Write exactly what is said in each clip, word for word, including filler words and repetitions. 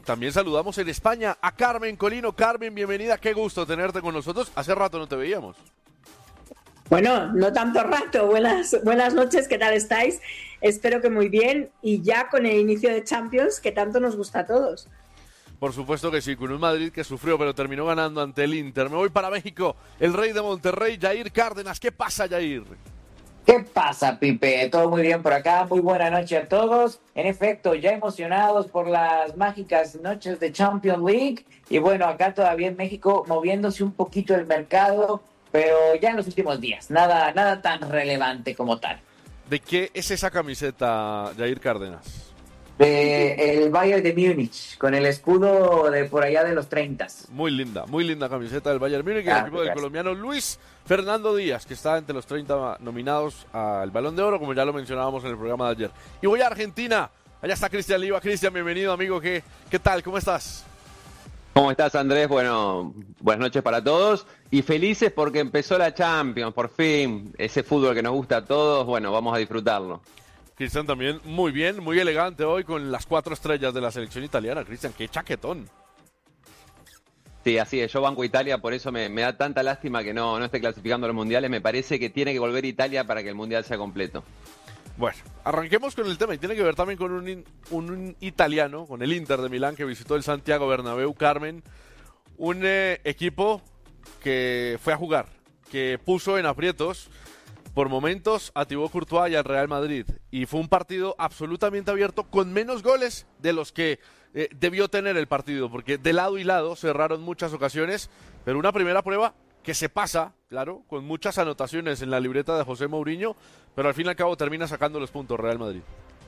también saludamos en España a Carmen Colino. Carmen, bienvenida, qué gusto tenerte con nosotros. Hace rato no te veíamos. Bueno, no tanto rato. Buenas, buenas noches, ¿qué tal estáis? Espero que muy bien y ya con el inicio de Champions que tanto nos gusta a todos. Por supuesto que sí, con un Madrid que sufrió pero terminó ganando ante el Inter. Me voy para México, el rey de Monterrey, Jair Cárdenas. ¿Qué pasa, Jair? ¿Qué pasa, Pipe? Todo muy bien por acá, muy buena noche a todos. En efecto, ya emocionados por las mágicas noches de Champions League. Y bueno, acá todavía en México moviéndose un poquito el mercado, pero ya en los últimos días, nada, nada tan relevante como tal. ¿De qué es esa camiseta, Jair Cárdenas? De el Bayern de Múnich, con el escudo de por allá de los treinta. Muy linda, muy linda camiseta del Bayern Múnich, el Ah, equipo del gracias. colombiano Luis Fernando Díaz, que está entre los treinta nominados al Balón de Oro, como ya lo mencionábamos en el programa de ayer. Y voy a Argentina, allá está Cristian Liva. Cristian, bienvenido, amigo, ¿qué, qué tal? ¿Cómo estás? ¿Cómo estás, Andrés? Bueno, buenas noches para todos y felices porque empezó la Champions, por fin, ese fútbol que nos gusta a todos, bueno, vamos a disfrutarlo. Cristian también muy bien, muy elegante hoy con las cuatro estrellas de la selección italiana. Cristian, qué chaquetón. Sí, así es, yo banco Italia, por eso me, me da tanta lástima que no, no esté clasificando a los mundiales, me parece que tiene que volver Italia para que el mundial sea completo. Bueno, arranquemos con el tema y tiene que ver también con un, un italiano, con el Inter de Milán que visitó el Santiago Bernabéu. Carmen, un eh, equipo que fue a jugar, que puso en aprietos por momentos a Thibaut Courtois y al Real Madrid. Y fue un partido absolutamente abierto con menos goles de los que eh, debió tener el partido, porque de lado y lado cerraron muchas ocasiones, pero una primera prueba que se pasa, claro, con muchas anotaciones en la libreta de José Mourinho, pero al fin y al cabo termina sacando los puntos Real Madrid.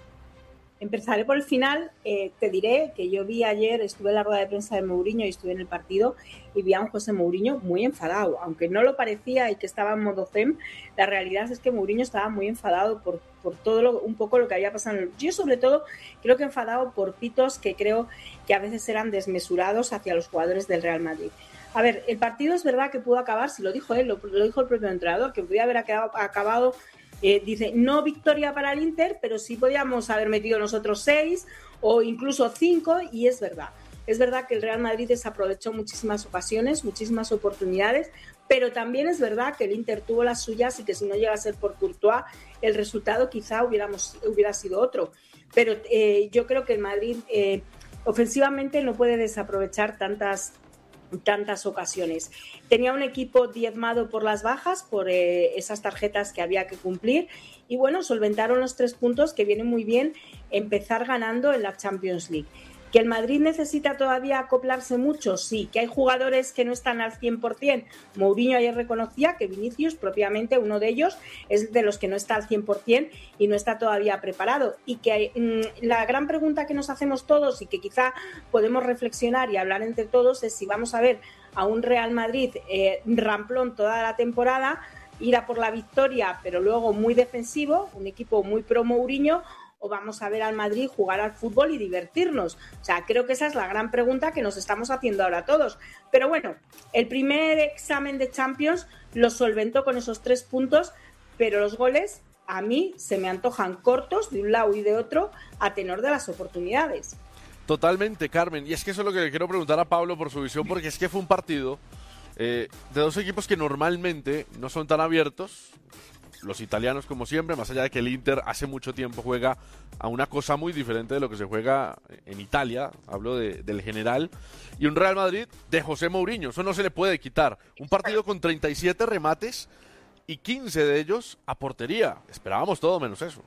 Empezaré por el final. Eh, te diré que yo vi ayer, estuve en la rueda de prensa de Mourinho y estuve en el partido y vi a un José Mourinho muy enfadado, aunque no lo parecía y que estaba en modo zen. La realidad es que Mourinho estaba muy enfadado por, por todo lo, un poco lo que había pasado. Yo sobre todo creo que enfadado por pitos que creo que a veces eran desmesurados hacia los jugadores del Real Madrid. A ver, el partido es verdad que pudo acabar, si lo dijo él, lo, lo dijo el propio entrenador, que podía haber acabado, acabado Eh, dice, no victoria para el Inter, pero sí podíamos haber metido nosotros seis o incluso cinco, y es verdad. Es verdad que el Real Madrid desaprovechó muchísimas ocasiones, muchísimas oportunidades, pero también es verdad que el Inter tuvo las suyas y que si no llega a ser por Courtois, el resultado quizá hubiéramos, hubiera sido otro. Pero eh, yo creo que el Madrid eh, ofensivamente no puede desaprovechar tantas tantas ocasiones. Tenía un equipo diezmado por las bajas, por eh, esas tarjetas que había que cumplir, y bueno, solventaron los tres puntos que viene muy bien empezar ganando en la Champions League. ¿Que el Madrid necesita todavía acoplarse mucho? Sí. ¿Que hay jugadores que no están al cien por ciento? Mourinho ayer reconocía que Vinicius, propiamente uno de ellos, es de los que no está al cien por ciento y no está todavía preparado. Y que mmm, la gran pregunta que nos hacemos todos y que quizá podemos reflexionar y hablar entre todos es si vamos a ver a un Real Madrid eh, ramplón toda la temporada, ir a por la victoria, pero luego muy defensivo, un equipo muy pro Mourinho, o vamos a ver al Madrid jugar al fútbol y divertirnos. O sea, creo que esa es la gran pregunta que nos estamos haciendo ahora todos. Pero bueno, el primer examen de Champions lo solventó con esos tres puntos, pero los goles a mí se me antojan cortos de un lado y de otro a tenor de las oportunidades. Totalmente, Carmen. Y es que eso es lo que le quiero preguntar a Pablo por su visión, porque es que fue un partido eh, de dos equipos que normalmente no son tan abiertos. Los italianos, como siempre, más allá de que el Inter hace mucho tiempo juega a una cosa muy diferente de lo que se juega en Italia, hablo de, del general, y un Real Madrid de José Mourinho, eso no se le puede quitar. Un partido con treinta y siete remates y quince de ellos a portería. Esperábamos todo menos eso.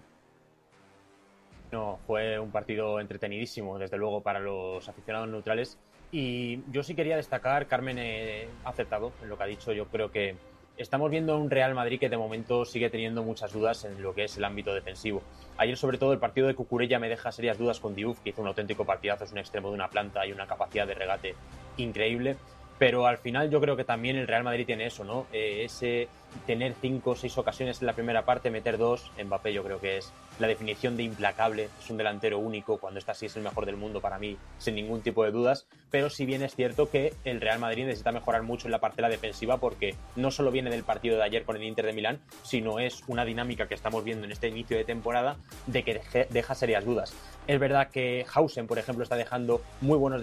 No, fue un partido entretenidísimo, desde luego, para los aficionados neutrales. Y yo sí quería destacar, Carmen eh, ha acertado en lo que ha dicho. Yo creo que estamos viendo un Real Madrid que de momento sigue teniendo muchas dudas en lo que es el ámbito defensivo. Ayer, sobre todo, el partido de Cucurella me deja serias dudas con Diouf, que hizo un auténtico partidazo, es un extremo de una planta y una capacidad de regate increíble. Pero al final yo creo que también el Real Madrid tiene eso, ¿no? Eh, ese tener cinco o seis ocasiones en la primera parte, meter dos. Mbappé yo creo que es la definición de implacable, es un delantero único, cuando está así es el mejor del mundo para mí, sin ningún tipo de dudas. Pero si bien es cierto que el Real Madrid necesita mejorar mucho en la parcela defensiva, porque no solo viene del partido de ayer con el Inter de Milán, sino es una dinámica que estamos viendo en este inicio de temporada de que deje, deja serias dudas. Es verdad que Hausen, por ejemplo, está dejando muy buenos